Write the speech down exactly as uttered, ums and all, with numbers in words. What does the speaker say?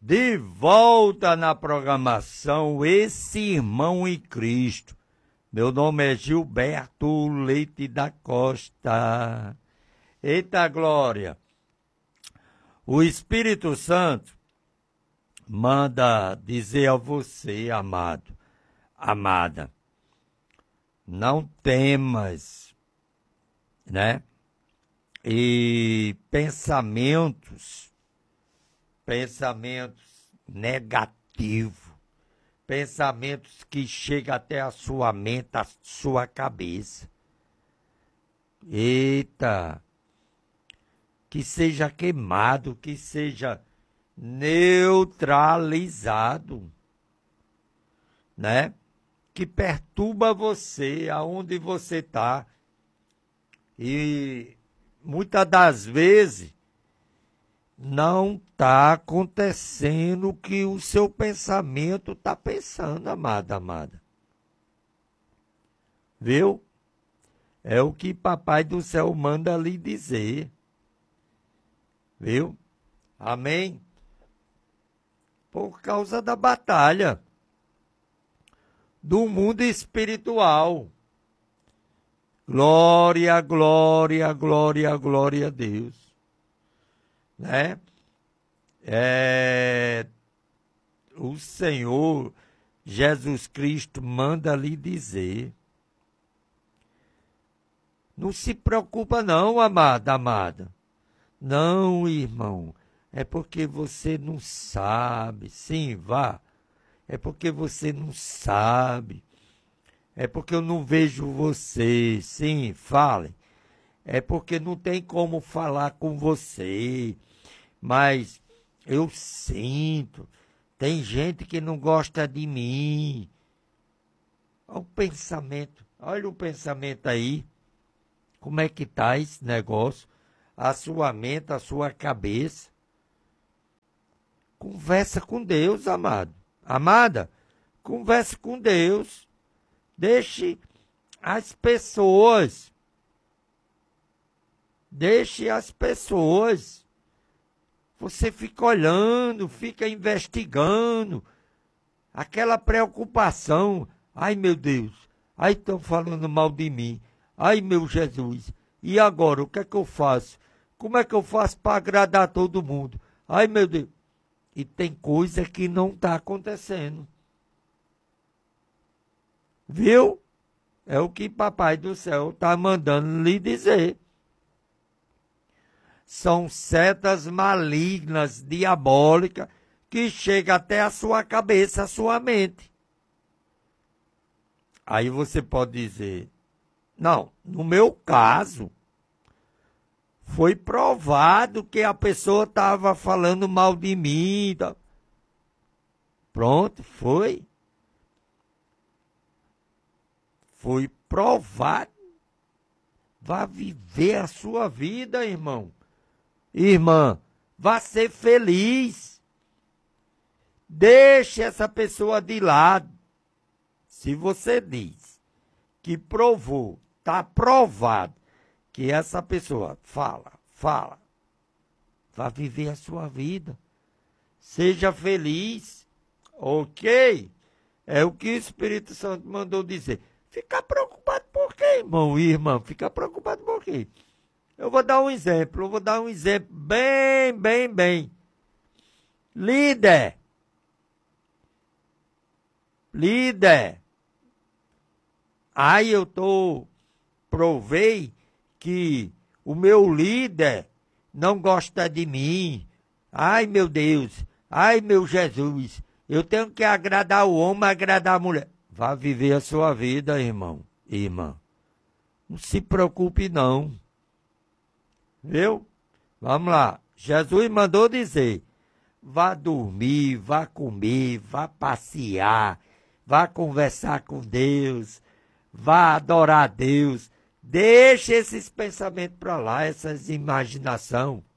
De volta na programação Esse Irmão em Cristo. Meu nome é Gilberto Leite da Costa. Eita glória! O Espírito Santo manda dizer a você, amado, amada, não temas, né? E pensamentos, pensamentos negativos, pensamentos que chegam até a sua mente, a sua cabeça. Eita! Que seja queimado, que seja neutralizado, né? Que perturba você, aonde você está. E muitas das vezes não está acontecendo o que o seu pensamento está pensando, amada, amada. Viu? É o que Papai do Céu manda lhe dizer. Viu? Amém? Por causa da batalha do mundo espiritual. Glória, glória, glória, glória a Deus. Né? É, o Senhor Jesus Cristo manda lhe dizer. Não se preocupa não, amada, amada. Não, irmão, é porque você não sabe. Sim, vá. É porque você não sabe. É porque eu não vejo você. Sim, fale. É porque não tem como falar com você. Mas eu sinto. Tem gente que não gosta de mim. Olha o pensamento. Olha o pensamento aí. Como é que tá esse negócio? A sua mente, a sua cabeça. Conversa com Deus, amado. Amada, converse com Deus. Deixe as pessoas. Deixe as pessoas. Você fica olhando, fica investigando. Aquela preocupação. Ai, meu Deus. Ai, estão falando mal de mim. Ai, meu Jesus. E agora, o que é que eu faço? Como é que eu faço para agradar todo mundo? Ai, meu Deus. E tem coisa que não está acontecendo. Viu? É o que Papai do Céu está mandando lhe dizer. São setas malignas, diabólicas, que chegam até a sua cabeça, a sua mente. Aí você pode dizer, não, no meu caso, foi provado que a pessoa estava falando mal de mim. Pronto, foi. Foi provado. Vá viver a sua vida, irmão. Irmã, vá ser feliz. Deixe essa pessoa de lado. Se você diz que provou, está provado, que essa pessoa fala, fala, vá viver a sua vida. Seja feliz, ok? É o que o Espírito Santo mandou dizer. Ficar preocupado por quê, irmão e irmã? Ficar preocupado por quê? Eu vou dar um exemplo, eu vou dar um exemplo bem, bem, bem. Líder. Líder. Aí eu tô, provei que o meu líder não gosta de mim. Ai, meu Deus. Ai, meu Jesus. Eu tenho que agradar o homem, agradar a mulher. Vá viver a sua vida, irmão e irmã. Não se preocupe, não. Viu? Vamos lá. Jesus mandou dizer, vá dormir, vá comer, vá passear, vá conversar com Deus, vá adorar a Deus. Deixe esses pensamentos para lá, essas imaginações.